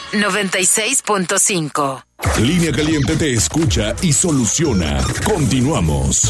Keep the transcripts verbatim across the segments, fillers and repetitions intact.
noventa y seis punto cinco. Línea Caliente te escucha y soluciona. Continuamos.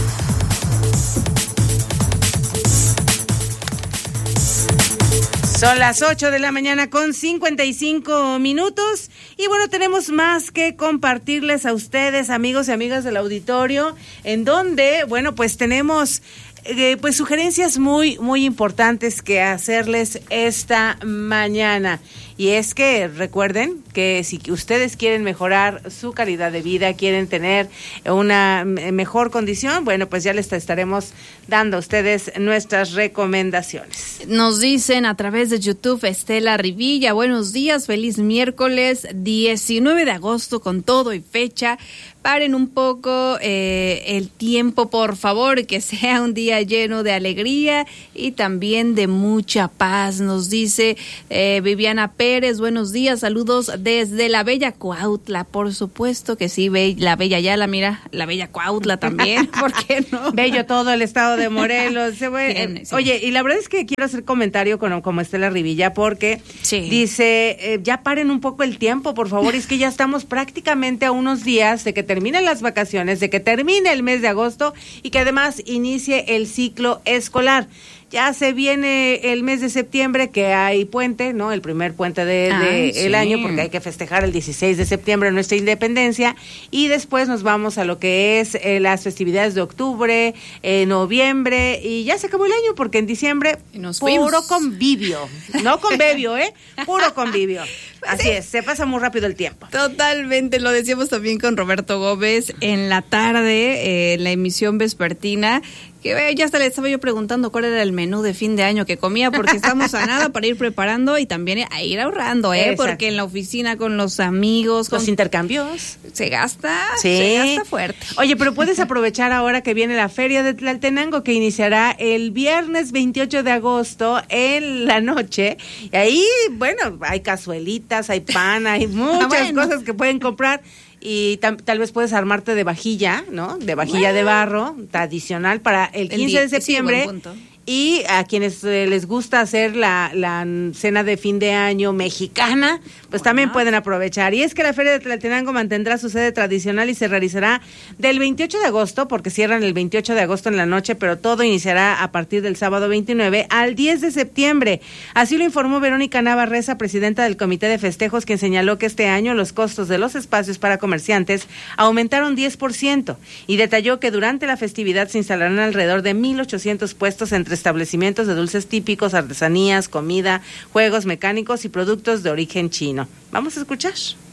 Son las ocho de la mañana con cincuenta y cinco minutos y bueno, tenemos más que compartirles a ustedes, amigos y amigas del auditorio, en donde, bueno, pues tenemos eh, pues sugerencias muy, muy importantes que hacerles esta mañana. Y es que recuerden que si ustedes quieren mejorar su calidad de vida, quieren tener una mejor condición, bueno, pues ya les estaremos dando a ustedes nuestras recomendaciones. Nos dicen a través de YouTube, Estela Rivilla, buenos días, feliz miércoles diecinueve de agosto con todo y fecha. Paren un poco eh, el tiempo, por favor, que sea un día lleno de alegría y también de mucha paz, nos dice eh, Viviana Pérez, buenos días, saludos desde la bella Cuautla, por supuesto que sí, be- la bella Yala, mira, la bella Cuautla también, ¿por qué no? Bello todo el estado de Morelos. Se fue, Bien, eh, sí. Oye, y la verdad es que quiero hacer comentario con, como Estela Rivilla, porque Sí. dice, eh, ya paren un poco el tiempo, por favor, es que ya estamos prácticamente a unos días de que terminen las vacaciones, de que termine el mes de agosto y que además inicie el ciclo escolar. Ya se viene el mes de septiembre, que hay puente, ¿no? El primer puente de, Ah, de sí. el año, porque hay que festejar el dieciséis de septiembre nuestra independencia, y después nos vamos a lo que es eh, las festividades de octubre, eh, noviembre, y ya se acabó el año, porque en diciembre Y nos puro fuimos. convivio, no convivio, ¿eh? Puro convivio. Así es, se pasa muy rápido el tiempo. Totalmente, lo decíamos también con Roberto Gómez en la tarde, eh, en la emisión vespertina, que eh, ya hasta le estaba yo preguntando cuál era el menú de fin de año que comía, porque estamos a nada para ir preparando y también a ir ahorrando, ¿eh? Exacto. Porque en la oficina con los amigos, con... Los intercambios. se gasta, Sí. se gasta fuerte. Oye, pero puedes aprovechar ahora que viene la Feria de Tlaltenango, que iniciará el viernes veintiocho de agosto en la noche. Y ahí, bueno, hay cazuelitas, hay pan, hay muchas Ah, bueno. cosas que pueden comprar. Y tam- tal vez puedes armarte de vajilla, ¿no? De vajilla Bueno. de barro, tradicional, para el El quince de día- sí, septiembre. buen punto. Y a quienes eh, les gusta hacer la, la cena de fin de año mexicana, pues también pueden aprovechar. Y es que la Feria de Tlaltenango mantendrá su sede tradicional y se realizará del veintiocho de agosto, porque cierran el veintiocho de agosto en la noche, pero todo iniciará a partir del sábado veintinueve al diez de septiembre. Así lo informó Verónica Navarreza, presidenta del Comité de Festejos, quien señaló que este año los costos de los espacios para comerciantes aumentaron diez por ciento y detalló que durante la festividad se instalarán alrededor de mil ochocientos puestos entre establecimientos de dulces típicos, artesanías, comida, juegos mecánicos y productos de origen chino. Vamos a escuchar.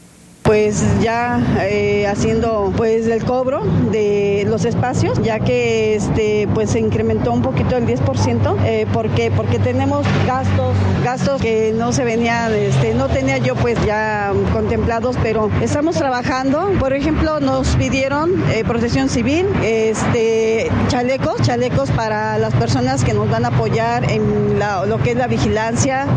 Pues ya eh, haciendo pues el cobro de los espacios, ya que este pues se incrementó un poquito el diez por ciento, eh, ¿por qué? Porque tenemos gastos, gastos que no se venían, este, no tenía yo pues ya contemplados, pero estamos trabajando. Por ejemplo, nos pidieron eh, protección civil, este chalecos, chalecos para las personas que nos van a apoyar en la, lo que es la vigilancia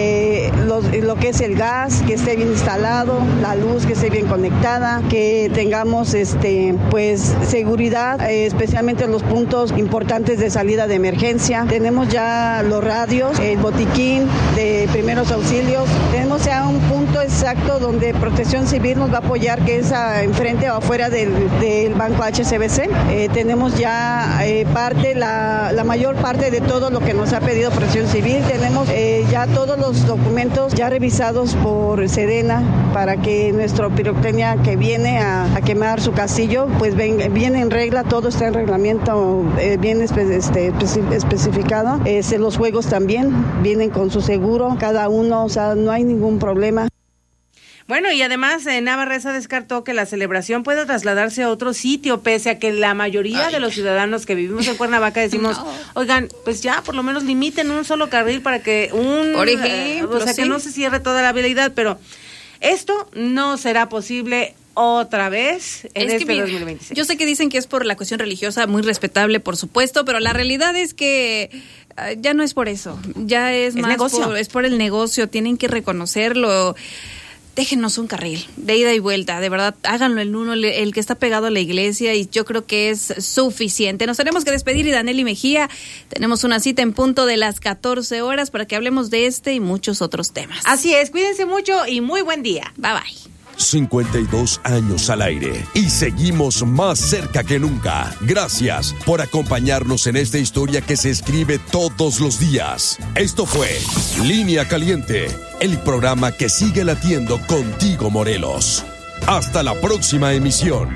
de los, lo que es el gas, que esté bien instalado, la luz que esté bien conectada, que tengamos este pues seguridad, eh, especialmente en los puntos importantes de salida de emergencia. Tenemos ya los radios, el botiquín de primeros auxilios. Tenemos ya un punto exacto donde Protección Civil nos va a apoyar, que es a, enfrente o afuera del, del Banco H S B C. Eh, tenemos ya eh, parte, la, la mayor parte de todo lo que nos ha pedido Protección Civil. Tenemos eh, ya todos los documentos ya revisados por Sedena para que nuestro pirotecnia que viene a, a quemar su castillo, pues ven, viene en regla, todo está en reglamento eh, bien espe, este, especificado. Este, los juegos también vienen con su seguro, cada uno, o sea, no hay ningún problema. Bueno, y además eh, Navarreza descartó que la celebración pueda trasladarse a otro sitio, pese a que la mayoría Ay. de los ciudadanos que vivimos en Cuernavaca decimos, no. oigan, pues ya, por lo menos limiten un solo carril para que un... Por ejemplo, eh, o sea, sí. que no se cierre toda la vialidad, pero esto no será posible otra vez en es este que, mira, dos mil veintiséis. Yo sé que dicen que es por la cuestión religiosa, muy respetable, por supuesto, pero la realidad es que uh, ya no es por eso, ya es, es más negocio. por, es por el negocio, tienen que reconocerlo. déjenos un carril de ida y vuelta, de verdad, háganlo el uno, el que está pegado a la iglesia, y yo creo que es suficiente. Nos tenemos que despedir, y Danely Mejía, tenemos una cita en punto de las catorce horas para que hablemos de este y muchos otros temas. Así es, cuídense mucho y muy buen día. Bye bye. cincuenta y dos años al aire y seguimos más cerca que nunca. Gracias por acompañarnos en esta historia que se escribe todos los días. Esto fue Línea Caliente, el programa que sigue latiendo contigo, Morelos. Hasta la próxima emisión.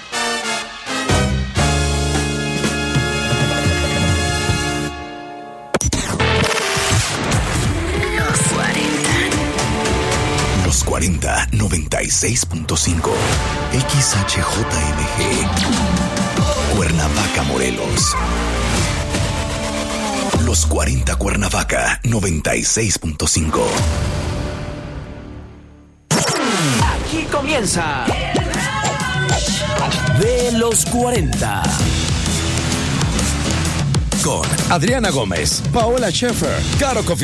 cuarenta, noventa y seis punto cinco X H J M G Cuernavaca, Morelos. Los cuarenta Cuernavaca, noventa y seis punto cinco. Aquí comienza De los cuarenta. Con Adriana Gómez, Paola Schaefer, Caro Coffee.